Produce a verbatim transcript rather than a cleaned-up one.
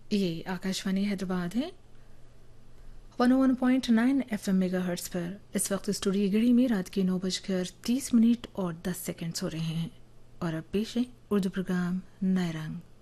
ये आकाशवाणी हैदराबाद है वन ओ one point nine F M mega hertz पर। इस वक्त स्टूडियो घड़ी में रात के नौ बजकर तीस मिनट और दस सेकंड्स हो रहे हैं और अब पेश है उर्दू प्रोग्राम नए रंग।